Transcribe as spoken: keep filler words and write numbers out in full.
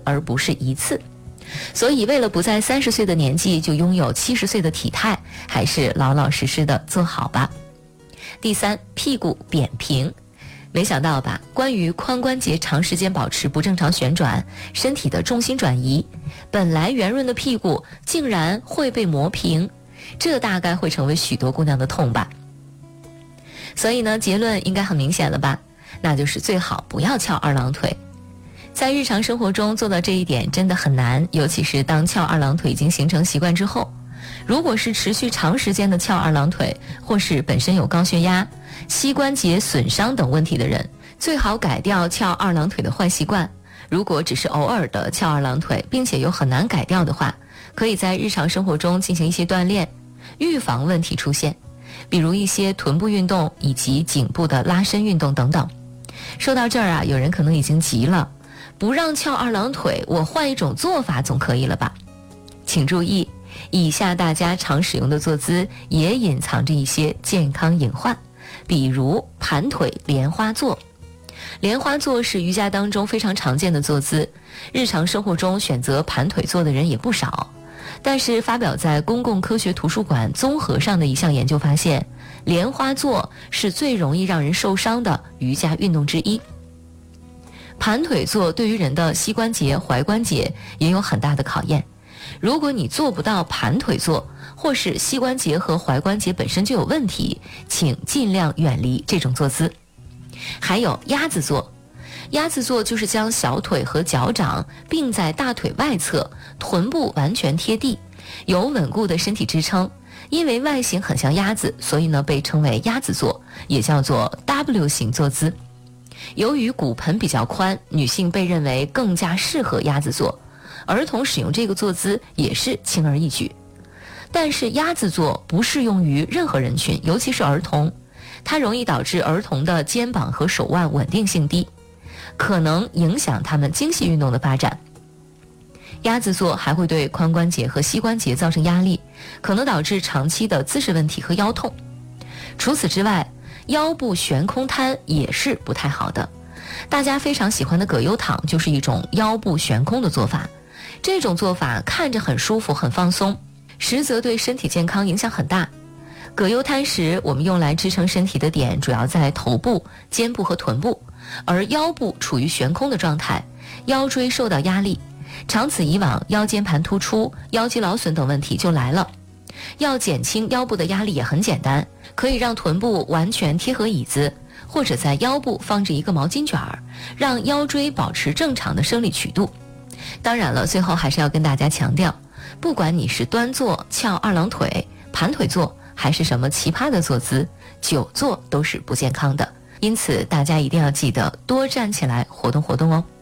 而不是一次。所以为了不在三十岁的年纪就拥有七十岁的体态，还是老老实实的做好吧。第三，屁股扁平。没想到吧，关于髋关节长时间保持不正常旋转，身体的重心转移，本来圆润的屁股竟然会被磨平，这大概会成为许多姑娘的痛吧。所以呢，结论应该很明显了吧，那就是最好不要翘二郎腿。在日常生活中做到这一点真的很难，尤其是当翘二郎腿已经形成习惯之后。如果是持续长时间的翘二郎腿，或是本身有高血压、膝关节损伤等问题的人，最好改掉翘二郎腿的坏习惯。如果只是偶尔的翘二郎腿，并且又很难改掉的话，可以在日常生活中进行一些锻炼，预防问题出现，比如一些臀部运动以及颈部的拉伸运动等等。说到这儿啊，有人可能已经急了，不让翘二郎腿，我换一种做法总可以了吧？请注意，以下大家常使用的坐姿也隐藏着一些健康隐患，比如盘腿莲花坐。莲花坐是瑜伽当中非常常见的坐姿，日常生活中选择盘腿坐的人也不少。但是发表在公共科学图书馆综合上的一项研究发现，莲花坐是最容易让人受伤的瑜伽运动之一。盘腿坐对于人的膝关节、踝关节也有很大的考验。如果你做不到盘腿坐，或是膝关节和踝关节本身就有问题，请尽量远离这种坐姿。还有鸭子坐，鸭子坐就是将小腿和脚掌并在大腿外侧，臀部完全贴地，有稳固的身体支撑。因为外形很像鸭子，所以呢被称为鸭子坐，也叫做 W 型坐姿。由于骨盆比较宽，女性被认为更加适合鸭子坐，儿童使用这个坐姿也是轻而易举。但是鸭子坐不适用于任何人群，尤其是儿童，它容易导致儿童的肩膀和手腕稳定性低，可能影响他们精细运动的发展。鸭子坐还会对髋关节和膝关节造成压力，可能导致长期的姿势问题和腰痛。除此之外，腰部悬空摊也是不太好的。大家非常喜欢的葛优躺就是一种腰部悬空的做法，这种做法看着很舒服很放松，实则对身体健康影响很大。葛优瘫时，我们用来支撑身体的点主要在头部、肩部和臀部，而腰部处于悬空的状态，腰椎受到压力，长此以往，腰间盘突出、腰肌劳损等问题就来了。要减轻腰部的压力也很简单，可以让臀部完全贴合椅子，或者在腰部放置一个毛巾卷儿，让腰椎保持正常的生理曲度。当然了，最后还是要跟大家强调，不管你是端坐、翘二郎腿、盘腿坐，还是什么奇葩的坐姿，久坐都是不健康的。因此大家一定要记得多站起来活动活动哦。